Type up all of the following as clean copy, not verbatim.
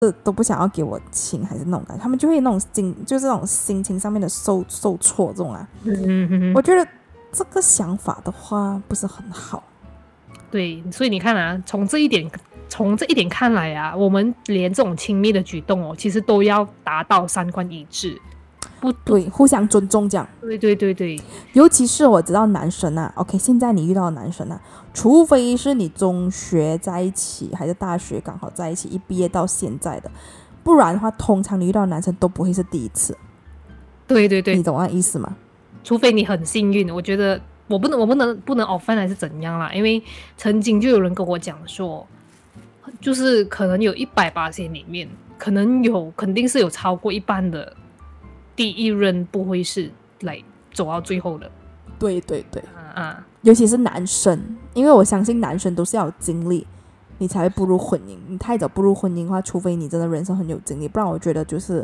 都不想要给我亲，还是那种感觉，他们就会那种就是那种心情上面的受挫这种啊。我觉得这个想法的话不是很好。 对，所以你看啊，从这一点看来啊，我们连这种亲密的举动其实都要达到三观一致， 对，互相尊重这样。 对， 尤其是我知道男生啊 ，OK， 现在你遇到的男生啊，除非是你中学在一起，还是大学刚好在一起，一毕业到现在的，不然的话，通常你遇到的男生都不会是第一次。 对， 你懂我意思吗？ 除非你很幸运，我觉得我不能 offend 还是怎样啦，因为曾经就有人跟我讲说，就是可能有100%里面，肯定是有超过一半的第一任不会是来走到最后的。 对，尤其是男生，因为我相信男生都是要有经历，你才会步入婚姻。你太早步入婚姻的话，除非你真的人生很有经历，不然我觉得就是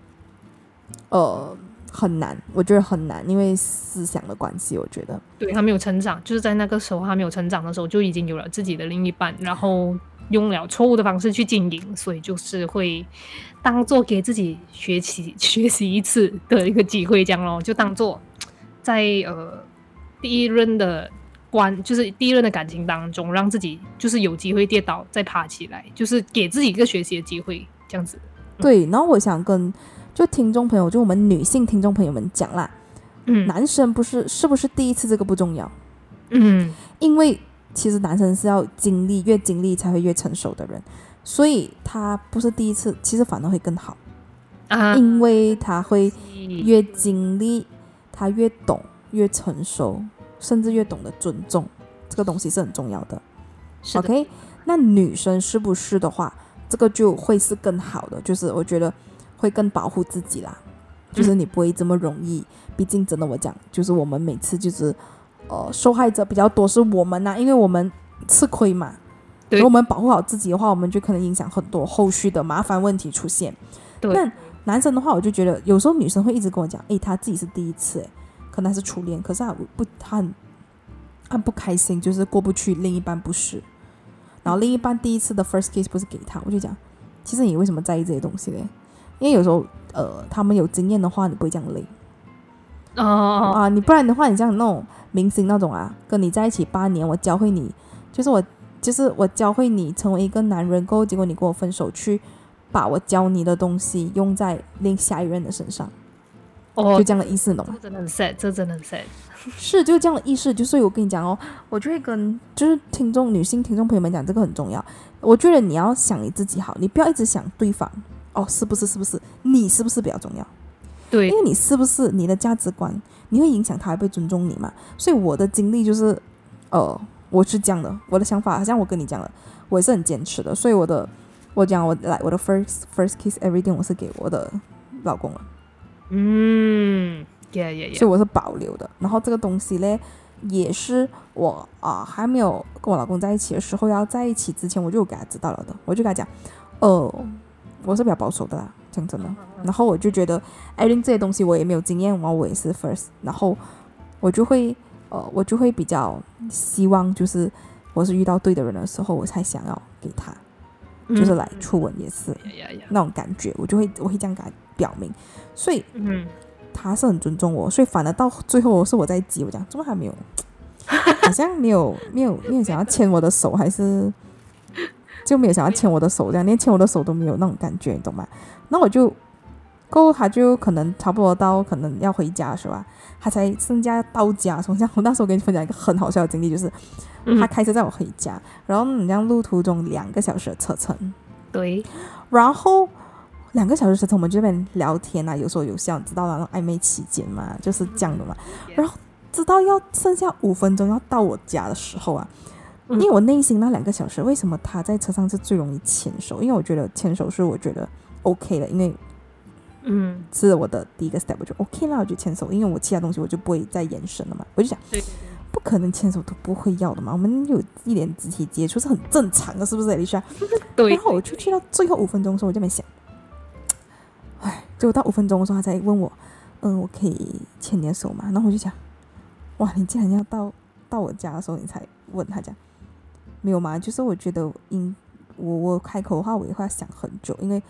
很难，我觉得很难，因为思想的关系，我觉得。 对，他没有成长，就是在那个时候他没有成长的时候，就已经有了自己的另一半，然后用了错误的方式去经营，所以就是会当做给自己学习一次的一个机会，这样咯，就当做在第一任的就是第一任的感情当中，让自己就是有机会跌倒再爬起来，就是给自己一个学习的机会，这样子。 对，然后我想跟就听众朋友，就我们女性听众朋友们讲啦，男生是不是第一次这个不重要，因为其实男生是要越经历才会越成熟的人，所以他不是第一次，其实反而会更好，因为他会越经历，他越懂越成熟，甚至越懂得尊重，这个东西是很重要的。OK， 那女生是不是的话，这个就会是更好的，就是我觉得会更保护自己啦，就是你不会这么容易，毕竟真的我讲，就是我们每次就是受害者比较多是我们因为我们吃亏嘛，如果我们保护好自己的话，我们就可能影响很多后续的麻烦问题出现。那男生的话，我就觉得有时候女生会一直跟我讲，他自己是第一次，可能是初恋，可是他很不开心，就是过不去，另一半不是，然后另一半第一次的 first kiss 不是给他，我就讲，其实你为什么在意这些东西呢？因为有时候他们有经验的话，你不会这样累你不然的话，你像那种明星那种跟你在一起8年，我教会你，就是我教会你成为一个男人，过后结果你跟我分手，去把我教你的东西用在下一任的身上，就这样的意思，懂吗？ 这真的很 sad， 这真的很 sad。 是，就这样的意思。所以我跟你讲我就会跟就是女性听众朋友们讲，这个很重要。我觉得你要想你自己好，你不要一直想对方是不是你是不是比较重要？ 对， 因为你是不是你的价值观，你会影响他会不会尊重你嘛。所以我的经历就是我是这样的，我的想法好像我跟你讲了，我也是很坚持的。所以我的 first kiss everything 我是给我的老公了。所以我是保留的。然后这个东西呢，也是我还没有跟我老公在一起的时候，要在一起之前我就给他知道了的。我就跟他讲我是比较保守的啦，讲真的。然后我就觉得这些东西我也没有经验，我也是 first， 然后我就会比较希望，就是我是遇到对的人的时候，我才想要给他，就是来初吻也是那种感觉，我会这样给他表明。所以他是很尊重我，所以反而到最后是我在急，我讲怎么还没有，好像没有想要牵我的手，还是就没有想要牵我的手，这样连牵我的手都没有那种感觉，你懂吗？那我就过后他就可能差不多到可能要回家是吧？他才剩下到家，从像我那时候跟你分享一个很好笑的经历，就是他开车载我回家，然后你这样路途中2个小时的车程， 对， 然后2个小时车程我们这边聊天有说有笑，知道那种暧昧期间嘛，就是这样的嘛。然后直到要剩下5分钟要到我家的时候因为我内心那2个小时，为什么他在车上是最容易牵手？因为我觉得牵手是我觉得 OK 的，因为是我的第一个 step， 我就 OK 啦，我就牵手，因为我其他东西我就不会再延伸了嘛。我就想，不可能牵手都不会要的嘛，我们有一点肢体接触是很正常的，是不是 Alicia？ 对。然后我就去到最后5分钟的时候，我就没想，结果到5分钟的时候，他才问我，我可以牵你的手吗？然后我就想，哇，你竟然要到我家的时候你才问他讲，没有嘛？就是我觉得我开口的话，我也会想很久，因为